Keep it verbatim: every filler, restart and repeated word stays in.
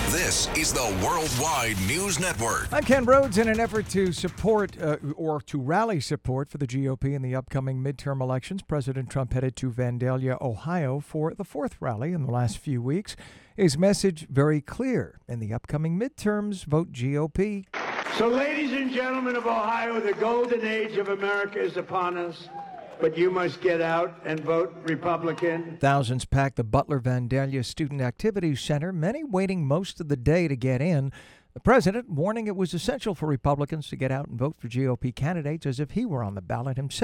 This is the Worldwide News Network. I'm Ken Rhodes. In an effort to support uh, or to rally support for the G O P in the upcoming midterm elections, President Trump headed to Vandalia, Ohio for the fourth rally in the last few weeks. His message very clear. In the upcoming midterms, vote G O P. So, ladies and gentlemen of Ohio, the golden age of America is upon us. But you must get out and vote Republican. Thousands packed the Butler Vandalia Student Activities Center, many waiting most of the day to get in. The president warning it was essential for Republicans to get out and vote for G O P candidates as if he were on the ballot himself.